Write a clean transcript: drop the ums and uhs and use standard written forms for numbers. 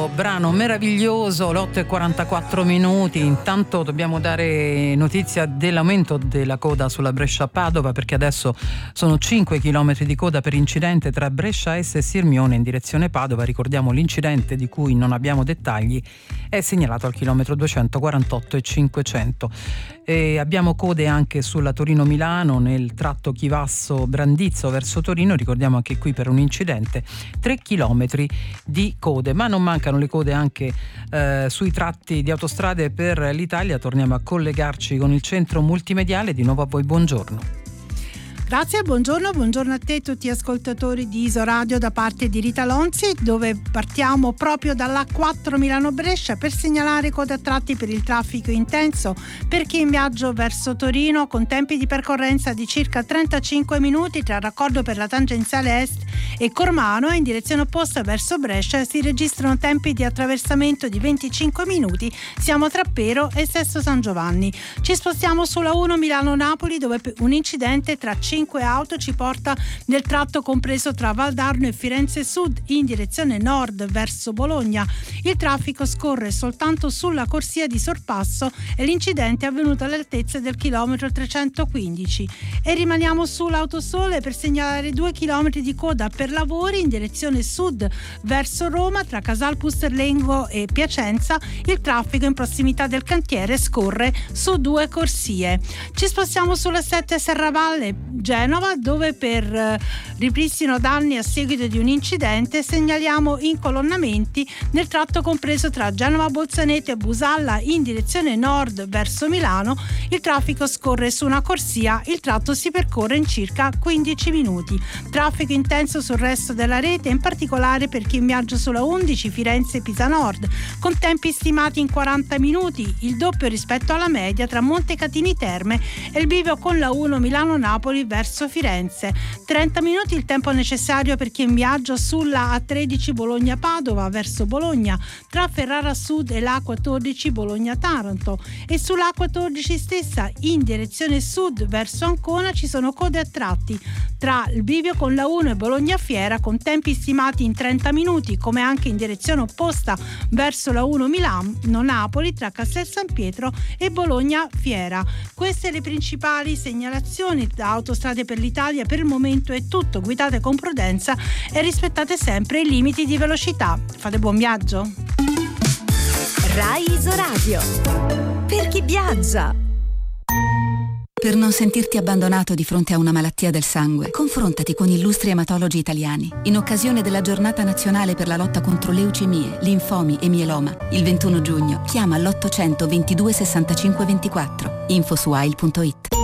Brano meraviglioso, l'8:44. Intanto dobbiamo dare notizia dell'aumento della coda sulla Brescia-Padova, perché adesso sono 5 chilometri di coda per incidente tra Brescia Est e Sirmione in direzione Padova. Ricordiamo l'incidente di cui non abbiamo dettagli è segnalato al chilometro 248 e 500. E abbiamo code anche sulla Torino-Milano nel tratto Chivasso-Brandizzo verso Torino. Ricordiamo anche qui per un incidente 3 chilometri di code, ma non mancano le code anche sui tratti di autostrade per l'Italia. Torniamo a collegarci con il centro multimediale. Di nuovo a voi, buongiorno. Grazie, buongiorno a te e tutti gli ascoltatori di Isoradio da parte di Rita Lonzi, dove partiamo proprio dalla 4 Milano-Brescia per segnalare code a tratti per il traffico intenso per chi è in viaggio verso Torino, con tempi di percorrenza di circa 35 minuti tra il raccordo per la tangenziale est e Cormano, e in direzione opposta verso Brescia si registrano tempi di attraversamento di 25 minuti. Siamo tra Pero e Sesto San Giovanni. Ci spostiamo sulla 1 Milano-Napoli, dove un incidente tra 5 auto ci porta nel tratto compreso tra Valdarno e Firenze Sud in direzione nord verso Bologna. Il traffico scorre soltanto sulla corsia di sorpasso e l'incidente è avvenuto all'altezza del chilometro 315. E rimaniamo sull'Autosole per segnalare 2 chilometri di coda per lavori in direzione sud verso Roma tra Casal Pusterlengo e Piacenza. Il traffico in prossimità del cantiere scorre su 2 corsie. Ci spostiamo sulla 7 Serravalle Genova, dove per ripristino danni a seguito di un incidente segnaliamo incolonnamenti nel tratto compreso tra Genova Bolzaneto e Busalla in direzione nord verso Milano. Il traffico scorre su una corsia, il tratto si percorre in circa 15 minuti. Traffico intenso sul resto della rete, in particolare per chi in viaggio sulla 11 Firenze-Pisa Nord, con tempi stimati in 40 minuti, il doppio rispetto alla media tra Montecatini Terme e il bivio con la 1 Milano-Napoli verso Firenze. 30 minuti il tempo necessario per chi è in viaggio sulla A13 Bologna-Padova verso Bologna tra Ferrara Sud e l'A14 Bologna-Taranto, e sull'A14 stessa in direzione sud verso Ancona ci sono code a tratti tra il bivio con la 1 e Bologna Fiera, con tempi stimati in 30 minuti, come anche in direzione opposta verso la 1 Milano-Napoli tra Castel San Pietro e Bologna Fiera. Queste le principali segnalazioni da Autostrade per l'Italia. Per il momento è tutto, guidate con prudenza e rispettate sempre i limiti di velocità. Fate buon viaggio. Rai Isoradio, per chi viaggia. Per non sentirti abbandonato di fronte a una malattia del sangue, confrontati con illustri ematologi italiani. In occasione della Giornata Nazionale per la lotta contro leucemie, linfomi e mieloma, il 21 giugno, chiama l'800 22 65 24. Info su AIL.it.